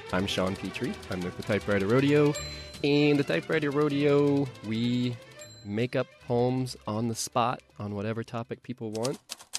I'm Sean Petrie. I'm with the Typewriter Rodeo. In the Typewriter Rodeo, we make up poems on the spot on whatever topic people want.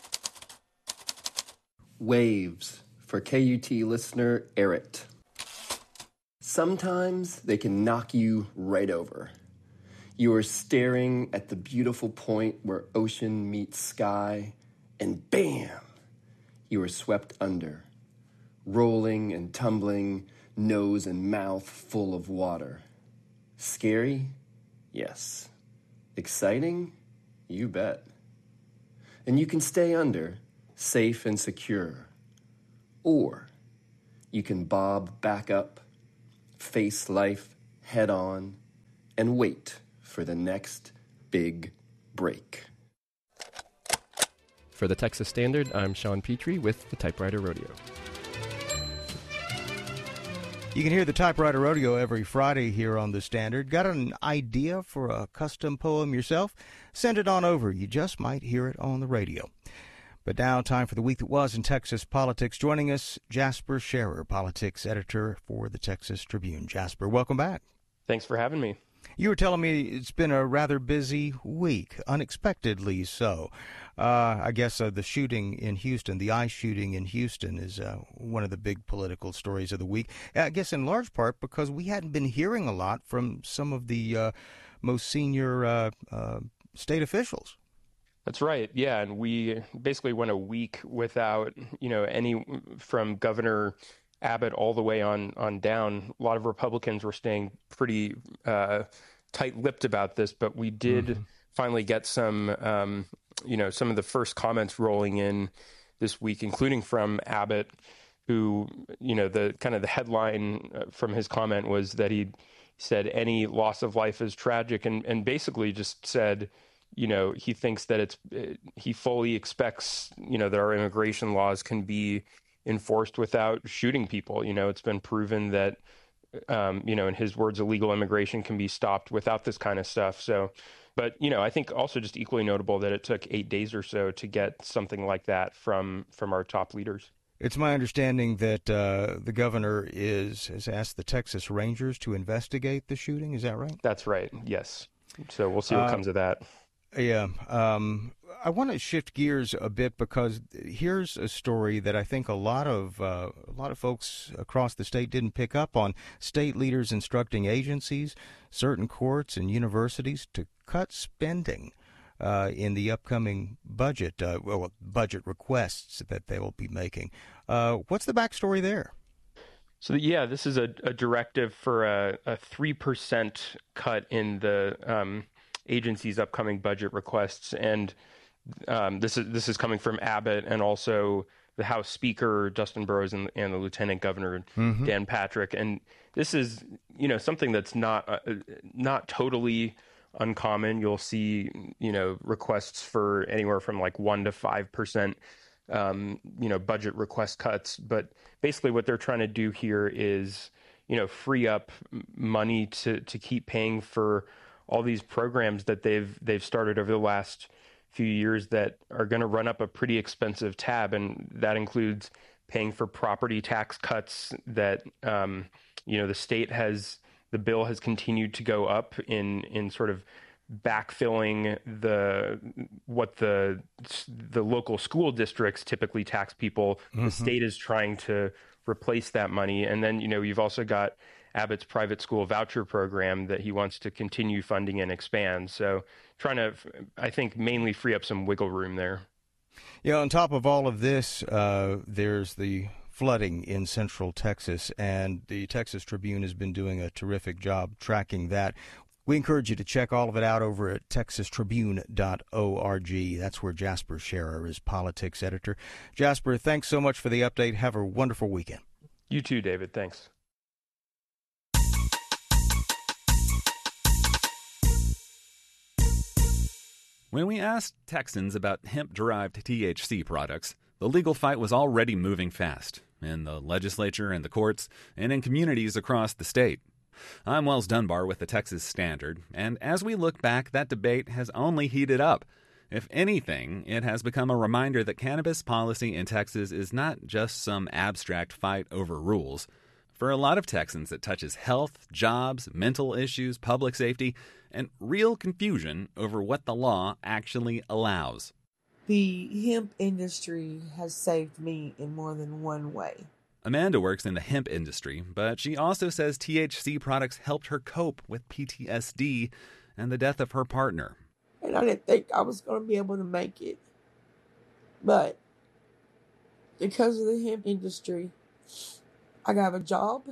Waves, for KUT listener Erit. Sometimes they can knock you right over. You are staring at the beautiful point where ocean meets sky, and bam, you are swept under, rolling and tumbling, nose and mouth full of water. Scary? Yes. Exciting? You bet. And you can stay under, safe and secure. Or you can bob back up, face life head on, and wait for the next big break. For the Texas Standard, I'm Sean Petrie with the Typewriter Rodeo. You can hear the Typewriter Rodeo every Friday here on the Standard. Got an idea for a custom poem yourself? Send it on over. You just might hear it on the radio. But now, time for the week that was in Texas politics. Joining us, Jasper Scherer, politics editor for the Texas Tribune. Jasper, welcome back. Thanks for having me. You were telling me it's been a rather busy week, unexpectedly so. I guess the shooting in Houston, the ICE shooting in Houston, is one of the big political stories of the week. I guess in large part because we hadn't been hearing a lot from some of the most senior state officials. That's right. Yeah, and we basically went a week without, any from Governor Abbott all the way on down. A lot of Republicans were staying pretty tight-lipped about this, but we did finally get some some of the first comments rolling in this week, including from Abbott, who, the headline from his comment was that he said any loss of life is tragic, and basically just said, he thinks that he fully expects, that our immigration laws can be enforced without shooting people. It's been proven that, in his words, illegal immigration can be stopped without this kind of stuff. So, but, I think also just equally notable that it took 8 days or so to get something like that from our top leaders. It's my understanding that the governor has asked the Texas Rangers to investigate the shooting. Is that right? That's right. Yes. So we'll see what comes of that. Yeah. I want to shift gears a bit because here's a story that I think a lot of folks across the state didn't pick up on. State leaders instructing agencies, certain courts and universities to cut spending in the upcoming budget, budget requests that they will be making. What's the backstory there? So, yeah, this is a directive for a 3% cut in the agency's upcoming budget requests, and this is coming from Abbott and also the House Speaker Dustin Burrows and the Lieutenant Governor Dan Patrick. And this is something that's not totally uncommon. You'll see requests for anywhere from like 1% to 5% budget request cuts. But basically, what they're trying to do here is free up money to keep paying for all these programs that they've started over the last few years that are going to run up a pretty expensive tab, and that includes paying for property tax cuts that the bill has continued to go up in sort of backfilling what the local school districts typically tax people. The state is trying to replace that money, and then you've also got Abbott's private school voucher program that he wants to continue funding and expand. So trying to, I think, mainly free up some wiggle room there. Yeah, on top of all of this, there's the flooding in central Texas, and the Texas Tribune has been doing a terrific job tracking that. We encourage you to check all of it out over at texastribune.org. That's where Jasper Scherer is politics editor. Jasper, thanks so much for the update. Have a wonderful weekend. You too, David. Thanks. When we asked Texans about hemp-derived THC products, the legal fight was already moving fast, in the legislature and the courts, and in communities across the state. I'm Wells Dunbar with the Texas Standard, and as we look back, that debate has only heated up. If anything, it has become a reminder that cannabis policy in Texas is not just some abstract fight over rules. For a lot of Texans, it touches health, jobs, mental issues, public safety, and real confusion over what the law actually allows. The hemp industry has saved me in more than one way. Amanda works in the hemp industry, but she also says THC products helped her cope with PTSD and the death of her partner. And I didn't think I was going to be able to make it. But because of the hemp industry, I got a job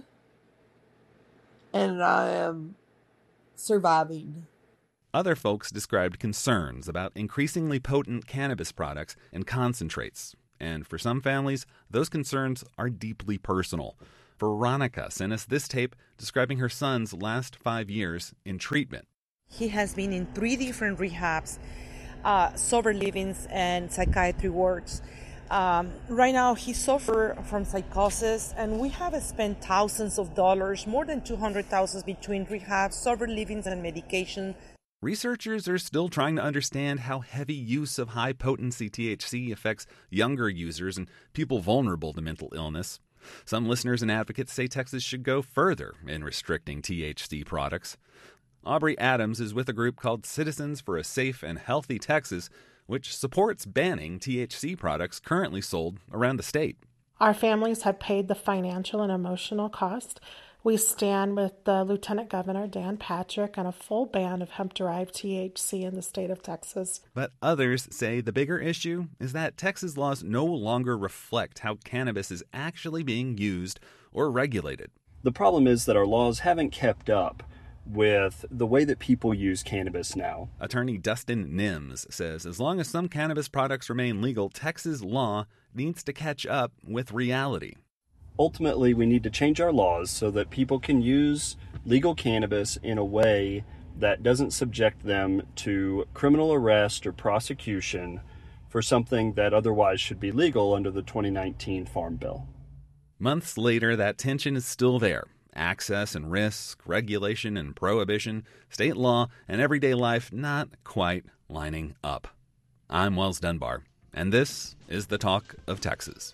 and I am surviving. Other folks described concerns about increasingly potent cannabis products and concentrates. And for some families, those concerns are deeply personal. Veronica sent us this tape describing her son's last 5 years in treatment. He has been in 3 different rehabs, sober livings and psychiatry wards. Right now, he suffers from psychosis, and we have spent thousands of dollars, more than $200,000 between rehabs, sober livings, and medication. Researchers are still trying to understand how heavy use of high-potency THC affects younger users and people vulnerable to mental illness. Some listeners and advocates say Texas should go further in restricting THC products. Aubrey Adams is with a group called Citizens for a Safe and Healthy Texas, which supports banning THC products currently sold around the state. Our families have paid the financial and emotional cost. We stand with the Lieutenant Governor, Dan Patrick, on a full ban of hemp-derived THC in the state of Texas. But others say the bigger issue is that Texas laws no longer reflect how cannabis is actually being used or regulated. The problem is that our laws haven't kept up with the way that people use cannabis now. Attorney Dustin Nims says as long as some cannabis products remain legal, Texas law needs to catch up with reality. Ultimately, we need to change our laws so that people can use legal cannabis in a way that doesn't subject them to criminal arrest or prosecution for something that otherwise should be legal under the 2019 Farm Bill. Months later, that tension is still there. Access and risk, regulation and prohibition, state law and everyday life not quite lining up. I'm Wells Dunbar, and this is the Talk of Texas.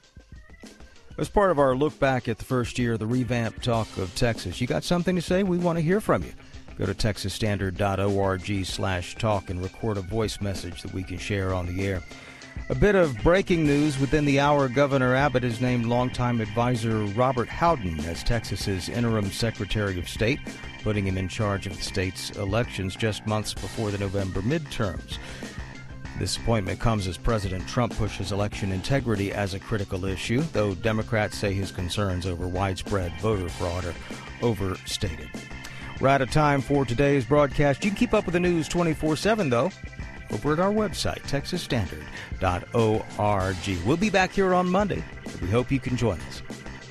As part of our look back at the first year of the revamped Talk of Texas, you got something to say? We want to hear from you. Go to texasstandard.org/talk and record a voice message that we can share on the air. A bit of breaking news within the hour. Governor Abbott has named longtime advisor Robert Howden as Texas's interim Secretary of State, putting him in charge of the state's elections just months before the November midterms. This appointment comes as President Trump pushes election integrity as a critical issue, though Democrats say his concerns over widespread voter fraud are overstated. We're out of time for today's broadcast. You can keep up with the news 24/7, though, over at our website, texasstandard.org. We'll be back here on Monday. We hope you can join us.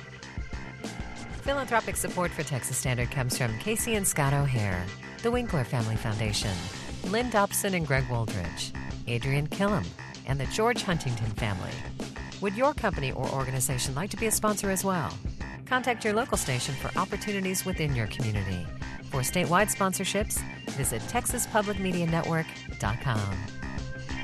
Philanthropic support for Texas Standard comes from Casey and Scott O'Hare, the Winkler Family Foundation, Lynn Dobson and Greg Woldridge, Adrian Killam, and the George Huntington family. Would your company or organization like to be a sponsor as well? Contact your local station for opportunities within your community. For statewide sponsorships, visit TexasPublicMediaNetwork.com.